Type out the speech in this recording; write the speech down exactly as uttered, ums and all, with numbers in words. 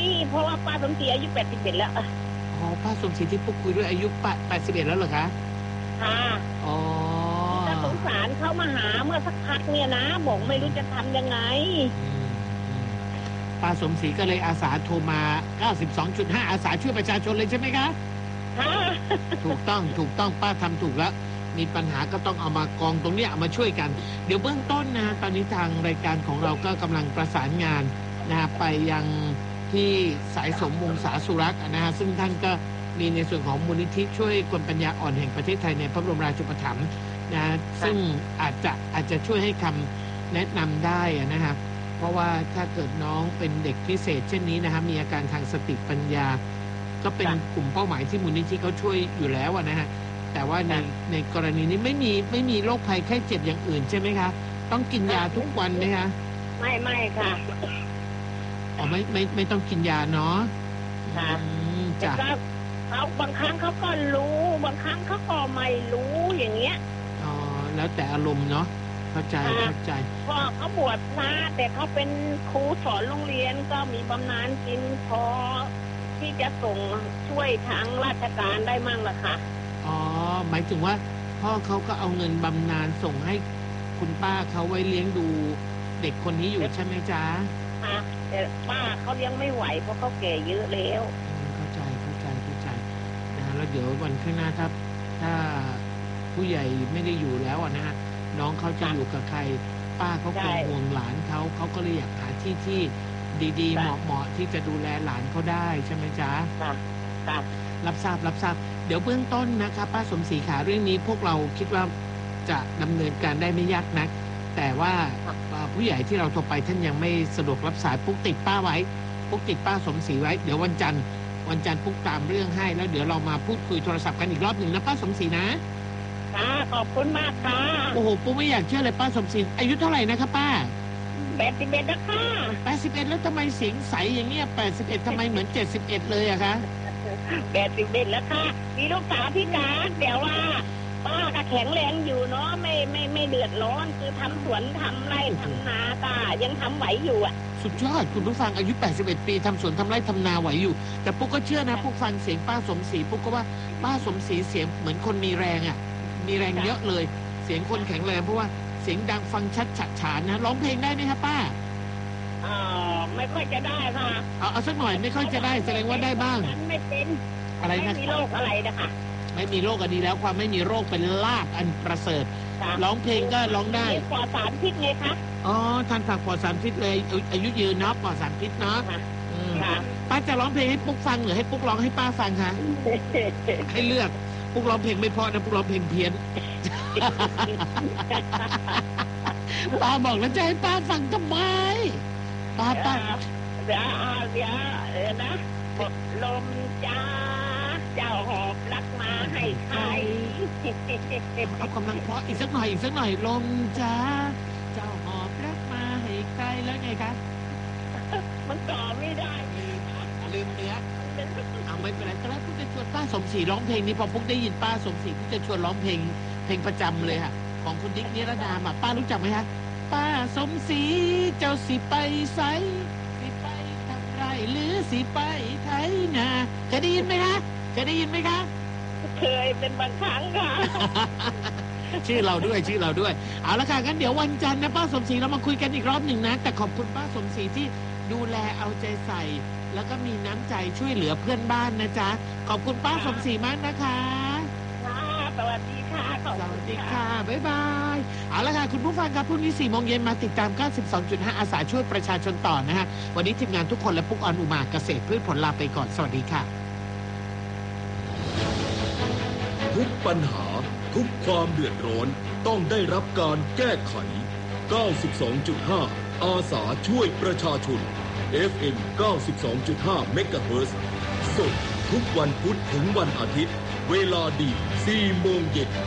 เพราะว่าป้าสมศรีอายุแปดสิบเอ็ดแล้วอ๋อป้าสมศรีที่พูดคุยด้วยอายุแปดสิบเอ็ดแล้วเหรอคะค่ะอ๋อจะสงสารเขามาหาเมื่อสักพักเนี่ยนะบอกไม่รู้จะทำยังไงป้าสมศรีก็เลยอาสาโทรมา เก้าสิบสองจุดห้า อาสาช่วยประชาชนเลยใช่ไหมคะถูกต้องถูกต้องป้าทำถูกแล้วมีปัญหาก็ต้องเอามากองตรงนี้เอามาช่วยกันเดี๋ยวเบื้องต้นนะตอนนี้ทางรายการของเราก็กำลังประสานงานนะไปยังที่สายสมวงศาสุรักษ์นะฮะซึ่งท่านก็มีในส่วนของมูลนิธิช่วยคนปัญญาอ่อนแห่งประเทศไทยในพระบรมราชูปถัมภ์นะซึ่งอาจจะอาจจะช่วยให้คำแนะนำได้นะครับเพราะว่าถ้าเกิดน้องเป็นเด็กพิเศษเช่นนี้นะฮะมีอาการทางสติปัญญาก็เป็นกลุ่มเป้าหมายที่มูลนิธิเขาช่วยอยู่แล้วนะฮะแต่ว่าในในกรณีนี้ไม่มีไม่มีโรคภัยไข้เจ็บอย่างอื่นใช่ไหมคะต้องกินยาทุกวันไหมคะไม่ไม่ค่ะอ๋อไม่ไม่ไม่ต้องกินยาเนาะค่ะจ้ะเขาบางครั้งเขาก็รู้บางครั้งเขาก็ไม่รู้อย่างเงี้ยอ๋อแล้วแต่อารมณ์เนาะเข้าใจเข้าใจพ่อเขาบวชพระแต่เขาเป็นครูสอนโรงเรียนก็มีบำนาญกินพอที่จะส่งช่วยทางราชการได้มั่งล่ะค่ะอ๋อหมายถึงว่าพ่อเขาก็เอาเงินบำนาญส่งให้คุณป้าเขาไว้เลี้ยงดูเด็กคนนี้อยู่ใช่ไหมจ๊ะค่ะแต่ป้าเขาเลี้ยงไม่ไหวเพราะเขาแก่เยอะแล้วเข้าใจเข้าใจเข้าใจนะแล้วเดี๋ยววันข้างหน้าถ้าถ้าผู้ใหญ่ไม่ได้อยู่แล้วนะฮะน้องเขาจะอยู่กับใครป้าเขาคงห่วงหลานเขาเขาก็เลยอยากหาที่ที่ดีๆเหมาะๆที่จะดูแลหลานเขาได้ใช่ไหมจ๊ะค่ะค่ะรับทราบรับทราบเดี๋ยวเบื้องต้นนะครับป้าสมศรีขาเรื่องนี้พวกเราคิดว่าจะดำเนินการได้ไม่ยากนักแต่ว่าผู้ใหญ่ที่เราโทรไปท่านยังไม่สะดวกรับสายปุ๊กติดป้าไว้ปุ๊กติดป้าสมศรีไว้เดี๋ยววันจันทร์วันจันทร์ปุ๊กตามเรื่องให้แล้วเดี๋ยวเรามาพูดคุยโทรศัพท์กันอีกรอบหนึ่งนะป้าสมศรีนะค่ะขอบคุณมากค่ะโอ้โหปุ๊กไม่อยากเชื่อเลยป้าสมศรีอายุเท่าไหร่นะคะป้าแปดสิบเอ็ดนะคะแปดสิบเอ็ดแล้วทำไมเสียงใสอย่างเงี้ยแปดสิบเอ็ดทำไมเหมือนเจ็ดสิบเอ็ดเลยอะคะแปดสิบเอ็ดแล้วค่ะมีลูกสาวพิการแต่ว่าป้าก็แข็งแรงอยู่เนาะไม่ไม่ไม่เดือดร้อนคือทำสวนทำไร่ทำนาก็ยังทำไหวอยู่อ่ะสุดยอดคุณผู้ฟังอายุแปดสิบเอ็ดปีทำสวนทำไร่ทำนาไหวอยู่แต่ปุ๊กก็เชื่อนะปุ๊กฟังเสียงป้าสมศรีปุ๊กก็ว่าป้าสมศรีเสียงเหมือนคนมีแรงอ่ะมีแรงเยอะเลยเสียงคนแข็งแรงเพราะว่าเสียงดังฟังชัดฉะฉานนะร้องเพลงได้ไหมครับป้าอ๋อไม่ค่อยจะได้ค่ะเอาเอาสักหน่อยไม่ค่อยจะได้แสดงว่าได้บ้างไม่เป็นอะไรนะไม่มีโรคอะไรนะคะไม่มีโรคก็ดีแล้วความไม่มีโรคเป็นลาภอันประเสริฐร้องเพลงก็ร้องได้ปลอดสารพิษไงคะอ๋อท่านฝากปลอดสารพิษเลยอายุยืนเนาะปลอดสารพิษเนาะป้าจะร้องเพลงให้ปุ๊กฟังหรือให้ปุ๊กร้องให้ป้าฟังคะให้เลือกปุ๊กร้องเพลงไม่พอนะปุ๊กร้องเพลงเพี้ยนป้าบอกแล้วจะให้ป้าฟังทำไมป้าป้าเดี๋ยวเดี๋ยวเออนะลมจ้าเจ้าหอบรักมาให้ใครเอากำลังเพราะอีกสักหน่อยอีกสักหน่อยลมจ้าเจ้าหอบรักมาให้ใครแล้วไงคะมันต่อไม่ได้ลืมเนื้อเอาไม่เป็นไรก็แล้วปุ๊กจะชวนป้าสมศรีร้องเพลงนี้พอปุ๊กได้ยินป้าสมศรีปุ๊กจะชวนร้องเพลงเพลงประจำเลยค่ะของคุณดิ๊กนิรดามาป้ารู้จักไหมคะป้าสมศรีเจ้าสิไปไสสิไปทำไรหรือสิไปไถนาเคยได้ยินไหมคะเคยได้ยินไหมคะเคยเป็นบางครั้งค่ะชื่อเราด้วยชื่อเราด้วยเอาละค่ะงั้นเดี๋ยววันจันทร์นะป้าสมศรีเรามาคุยกันอีกรอบหนึ่งนะแต่ขอบคุณป้าสมศรีที่ดูแลเอาใจใส่แล้วก็มีน้ำใจช่วยเหลือเพื่อนบ้านนะจ๊ะขอบคุณป้าสมศรีมากนะคะสวัสดีค่ะสวัสดีค่ะบ๊ายบายเอาละค่ะคุณผู้ฟังครับพรุ่งนี้สี่โมงเย็นมาติดตาม เก้าสิบสองจุดห้า อาสาช่วยประชาชนต่อนะฮะวันนี้ทีมงานทุกคนและปุ๊กออนอุมาเกษตรพืชผลลาไปก่อนสวัสดีค่ะทุกปัญหาทุกความเดือดร้อนต้องได้รับการแก้ไข เก้าสิบสองจุดห้า อาสาช่วยประชาชน เอฟ เอ็ม เก้าสิบสองจุดห้า เมกะเฮิรตซ์สดทุกวันพุธถึงวันอาทิตย์เวลาดี สี่โมงเย็น